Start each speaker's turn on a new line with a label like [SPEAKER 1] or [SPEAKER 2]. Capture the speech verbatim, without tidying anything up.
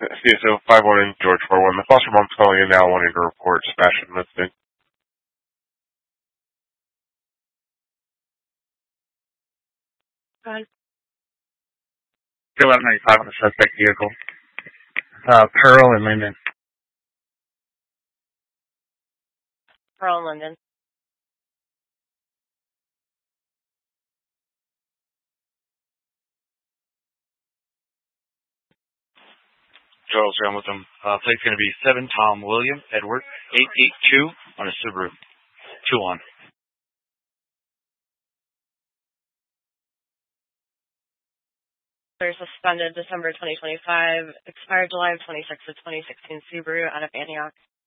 [SPEAKER 1] C S O five one George four one. The foster mom's calling in now wanting to report Sebastian missing.
[SPEAKER 2] Go ahead.
[SPEAKER 3] eleven ninety-five on the suspect vehicle. Uh, Pearl and Linden.
[SPEAKER 2] Pearl and Linden.
[SPEAKER 4] Charles Graham with them. Uh, plate's going to be seven Tom William Edward eight eight two on a Subaru. Two on.
[SPEAKER 2] They're suspended December twenty twenty-five, expired July of twenty-sixth of twenty sixteen Subaru out of Antioch.